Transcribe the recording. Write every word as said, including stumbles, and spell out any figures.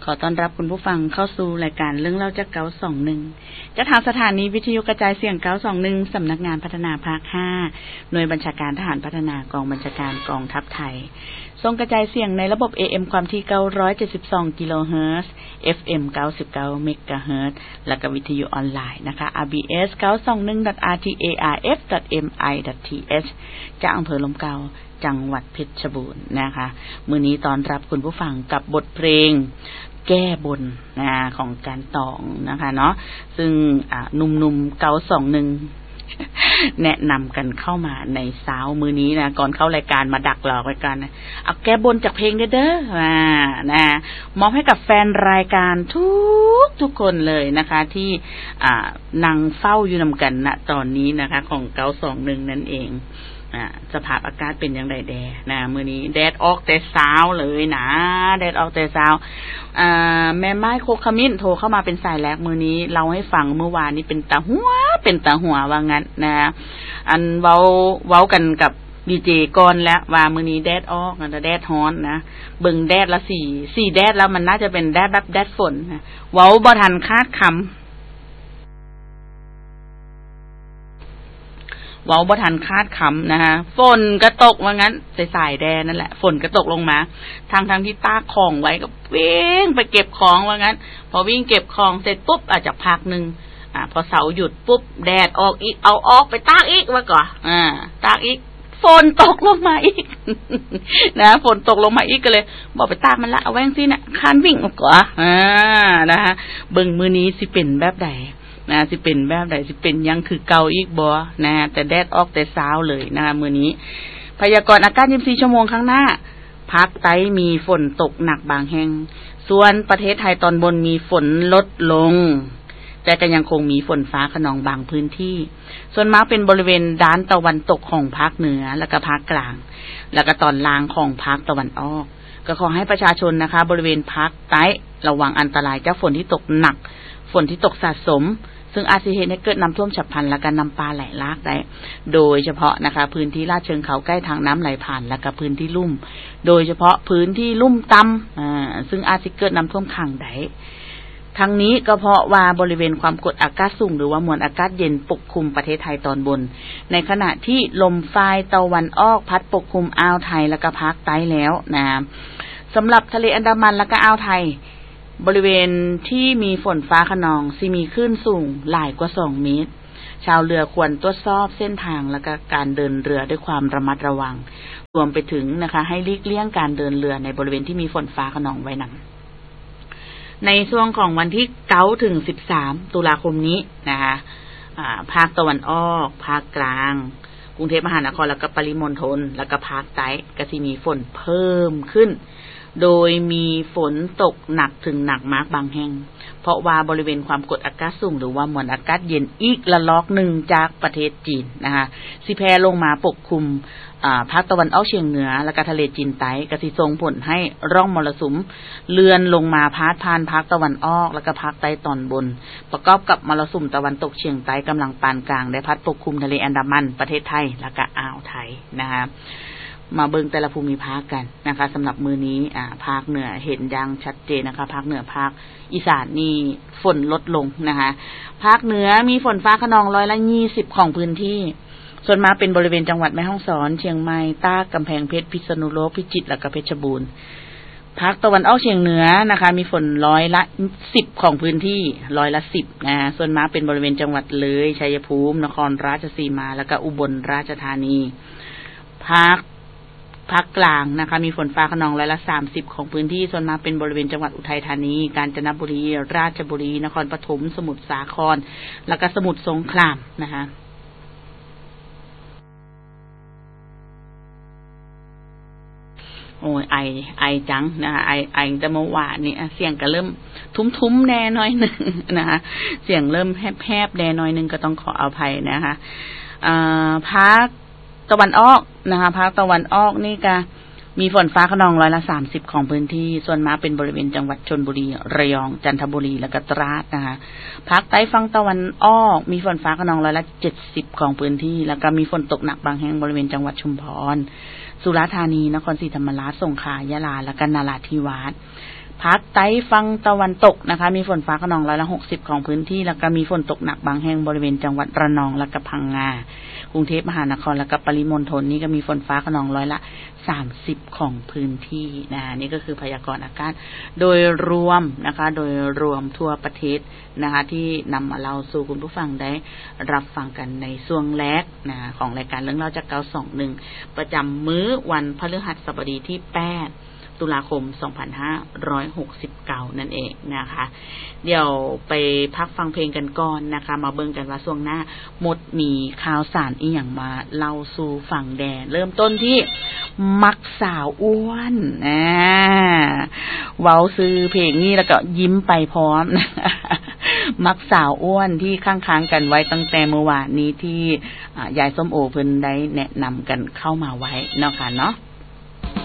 ขอต้อนรับคุณผู้ฟังเข้าสู่รายการเรื่องเล่าจากเก้าสองหนึ่งจากทางสถานีวิทยุกระจายเสียงเก้าสองหนึ่งสำนักงานพัฒนาภาคห้าหน่วยบัญชาการทหารพัฒนากองบัญชาการกองทัพไทยส่งกระจายเสียงในระบบ เอ เอ็ม ความถี่เก้าร้อยเจ็ดสิบสองกิโลเฮิรตซ์ เอฟ เอ็ม เก้าสิบเก้าเมกะเฮิรตซ์และก็วิทยุออนไลน์นะคะ อาร์ บี เอส เก้าสองหนึ่ง ดอท อาร์ ที เอ อาร์ เอฟ ดอท เอ็ม ไอ ดอท ที เอช จากอำเภอลมเก่าจังหวัดเพชรบูรณ์นะคะมื้อนี้ต้อนรับคุณผู้ฟังกับบทเพลงแก้บนนะของการตองนะคะเนาะซึ่งอ่าหนุ่มๆเก้าสองหนึ่งแนะนำกันเข้ามาในเช้ามื้อนี้นะก่อนเข้ารายการมาดักหลอกรายการนะเอาแก้บนจากเพลงเด้อเด้ออ่านะมอบให้กับแฟนรายการทุกทุกคนเลยนะคะที่อ่านั่งเฝ้าอยู่นำกันณตอนนี้นะคะของเก้าสองหนึ่งนั่นเองอ่าสภาพอากาศเป็นอย่างไรแดนะมื้อนี้แดดออกแต่เช้าเลยนะแดดออกแต่เช้าอ่าแม่ไม้โคขมิ้นโทรเข้ามาเป็นสายแรกมื้อนี้เราให้ฟังเมื่อวานนี้เป็นตาหัวเป็นตาหัวว่างั้นนะอันเว้าเว้ากันกับดีเจก่อนแล้วว่ามื้อนี้แดดออกนะแดดร้อนนะเบิ่งแดดละสี่ สี่แดดแล้วมันน่าจะเป็นแดดแบบแดดฝนนะเว้าบ่ทันคาดคำเว้าบ่ทันคาดคำนะคะฝนก็ตกว่างั้นสายๆแดนั่นแหละฝนก็ตกลงมาทางทางที่ตากของไว้ก็วิ่งไปเก็บของว่างั้นพอวิ่งเก็บของเสร็จปุ๊บอาจจะพักนึงอ่าพอเสาหยุดปุ๊บแดดออกอีกเอาออกไปตากอีกว่าก่อนอ่าตากอีกฝนตกลงมาอีก นะฝนตกลงมาอีกก็เลยบอกไปตากมันละเอาไว้จังซี่น่ะคานวิ่งออกก่อนอ่านะคะเบิ่งมื้อนี้สิเป็นแบบใดนะสิเป็นแบบใดสิเป็นยังคือเก่าอีกบ่นะแต่แดดออกแต่เช้าเลยนะคะมื้อนี้พยากรณ์อากาศยี่สิบสี่ชั่วโมงข้างหน้าภาคใต้มีฝนตกหนักบางแห่งส่วนประเทศไทยตอนบนมีฝนลดลงแต่ก็ยังคงมีฝนฟ้าคะนองบางพื้นที่ส่วนมากเป็นบริเวณด้านตะวันตกของภาคเหนือและก็ภาคกลางแล้วก็ตอนล่างของภาคตะวันออกก็ขอให้ประชาชนนะคะบริเวณภาคใต้ระวังอันตรายจากฝนที่ตกหนักฝนที่ตกสะสมซึ่งอาจจะเห็นให้เกิดน้ำท่วมฉับพลันและการน้ำป่าไหลหลากได้โดยเฉพาะนะคะพื้นที่ลาดเชิงเขาใกล้ทางน้ำไหลผ่านและก็พื้นที่ลุ่มโดยเฉพาะพื้นที่ลุ่มต่ำอ่าซึ่งอาจจะเกิดน้ำท่วมขังได้ทั้งนี้ก็เพราะว่าบริเวณความกดอากาศสูงหรือว่ามวลอากาศเย็นปกคลุมประเทศไทยตอนบนในขณะที่ลมฝ่ายตะวันออกพัดปกคลุมอ่าวไทยและก็ภาคใต้แล้วนะสำหรับทะเลอันดามันและก็อ่าวไทยบริเวณที่มีฝนฟ้าคะนองสิมีคลื่นสูงหลายกว่าสองเมตรชาวเรือควรตรวจสอบเส้นทางและก็การเดินเรือด้วยความระมัดระวังรวมไปถึงนะคะให้หลีกเลี่ยงการเดินเรือในบริเวณที่มีฝนฟ้าคะนองไว้นำในช่วงของวันที่เก้าถึงสิบสามตุลาคมนี้นะคะอ่าภาคตะวันออกภาคกลางกรุงเทพมหานครและก็ปริมณฑลและก็ภาคใต้ก็สิมีฝนเพิ่มขึ้นโดยมีฝนตกหนักถึงหนักมากบางแห่งเพราะว่าบริเวณความกดอากาศสูงหรือว่ามวลอากาศเย็นอีกระลอกหนึ่งจากประเทศจีนนะคะสิแผ่ลงมาปกคลุมอ่าภาคตะวันออกเฉียงเหนือและก็ทะเลจีนใต้ก็สิส่งผลให้ร่องมรสุมเลื่อนลงมาพาดผ่านภาคตะวันออกและก็ภาคใต้ตอนบนประกอบกับมรสุมตะวันตกเฉียงใต้กำลังปานกลางได้พัดปกคลุมทะเลอันดามันประเทศไทยและก็อ่าวไทยนะคะมาเบิ่งแต่ละภูมิภาคกันนะคะสำหรับมื้อนี้อ่าภาคเหนือเห็นอย่างชัดเจนนะคะภาคเหนือภาคอีสานนี่ฝนลดลงนะคะภาคเหนือมีฝนฟ้าคะนองร้อยละยี่สิบของพื้นที่ส่วนมากเป็นบริเวณจังหวัดแม่ฮ่องสอนเชียงใหม่ตากกำแพงเพชรพิษณุโลกพิจิตรและก็เพชรบูรณ์ภาคตะวันออกเฉียงเหนือนะคะมีฝนร้อยละสิบของพื้นที่ร้อยละสิบนะส่วนมากเป็นบริเวณจังหวัดเลยชัยภูมินครราชสีมาและก็อุบลราชธานีภาคภาคกลางนะคะมีฝนฟ้าคะนองร้อยละสามสิบของพื้นที่ส่วนมากเป็นบริเวณจังหวัดอุทัยธานีกาญจนบุรีราชบุรีนครปฐมสมุทรสาครและก็สมุทรสงครามนะคะโอ้ยไอไอจังนะคะไอไอแต่เมื่อวานนี้เสียงก็เริ่มทุ้มๆแน่น้อยนึงนะคะเสียงเริ่มแหบๆแน่น้อยนึงก็ต้องขออภัยนะคะอ่าภาคตะวันออกนะคะภาคตะวันออกนี่ก็มีฝนฟ้าคะนองร้อยละสามสิบของพื้นที่ส่วนมากเป็นบริเวณจังหวัดชลบุรีระยองจันทบุรีและก็ตราดนะคะภาคใต้ฝั่งตะวันออกมีฝนฟ้าคะนองร้อยละเจ็ดสิบของพื้นที่แล้วก็มีฝนตกหนักบางแห่งบริเวณจังหวัดชุมพรสุราษฎร์ธานีนครศรีธรรมราชสงขลายะลาและก็นราธิวาสภาคใต้ฝั่งตะวันตกนะคะมีฝนฟ้าคะนองร้อยละหกสิบของพื้นที่แล้วก็มีฝนตกหนักบางแห่งบริเวณจังหวัดระนองและก็พังงากรุงเทพมหานครและก็ปริมณฑลนี่ก็มีฝนฟ้าคะนองร้อยละสามสิบของพื้นที่นะนี่ก็คือพยากรณ์อากาศโดยรวมนะคะโดยรวมทั่วประเทศนะคะที่นำมาเล่าสู่คุณผู้ฟังได้รับฟังกันในช่วงแรกนะของรายการเรื่องเล่าจากเก้าสองหนึ่งประจำมื้อวันพฤหัสบดีที่แปดตุลาคมสองพันห้าร้อยหกสิบเก้านั่นเองนะคะเดี๋ยวไปพักฟังเพลงกันก่อนนะคะมาเบิ่งกันว่าช่วงหน้าหมดมีข่าวสารอีหยังมาเล่าสู่ฟังแดนเริ่มต้นที่มักสาวอ้วนนะเว้าซื้อเพลงนี้แล้วก็ยิ้มไปพร้อมนะมักสาวอ้วนที่ค้างๆกันไว้ตั้งแต่เมื่อวานนี้ที่ยายส้มโอเพิ่นได้แนะนำกันเข้ามาไว้เนาะค่ะเนาะ